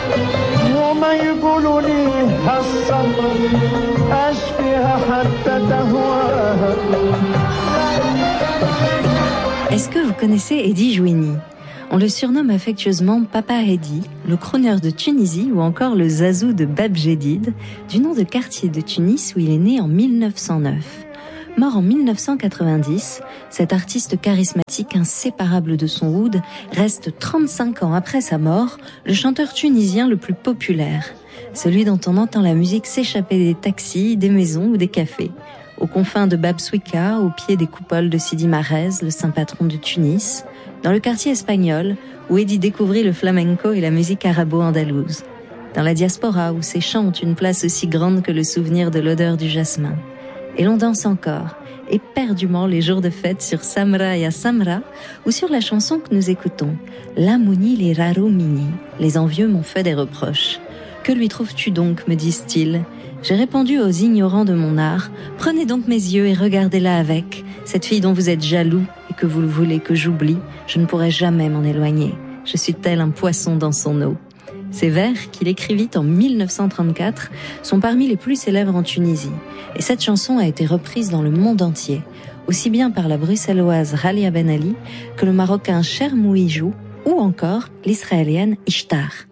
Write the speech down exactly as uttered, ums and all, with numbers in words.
وما يقولوا لي هالصبر أشفيها حتى تهواها. Est-ce que vous connaissez Eddy Jouini? On le surnomme affectueusement Papa Eddy, le crooner de Tunisie ou encore le Zazou de Bab Jedid, du nom de quartier de Tunis où il est né en mille neuf cent neuf. Mort en mille neuf cent quatre-vingt-dix, cet artiste charismatique inséparable de son oud reste trente-cinq ans après sa mort le chanteur tunisien le plus populaire, celui dont on entend la musique s'échapper des taxis, des maisons ou des cafés, aux confins de Bab Souika, au pied des coupoles de Sidi Mahrez, le saint patron de Tunis, dans le quartier espagnol où Eddy découvrit le flamenco et la musique arabo-andalouse, dans la diaspora où ses chants ont une place aussi grande que le souvenir de l'odeur du jasmin. Et l'on danse encore, éperdument les jours de fête sur Samra ya Samra ou sur la chanson que nous écoutons, La Mouni les Raro Mini, les envieux m'ont fait des reproches. Que lui trouves-tu donc, me disent-ils? J'ai répondu aux ignorants de mon art, prenez donc mes yeux et regardez-la avec, cette fille dont vous êtes jaloux et que vous voulez que j'oublie, je ne pourrai jamais m'en éloigner. Je suis tel un poisson dans son eau. Ces vers, qu'il écrivit en mille neuf cent trente-quatre, sont parmi les plus célèbres en Tunisie. Et cette chanson a été reprise dans le monde entier, aussi bien par la bruxelloise Ralia Ben Ali que le marocain Cher Mouijou ou encore l'israélienne Ishtar.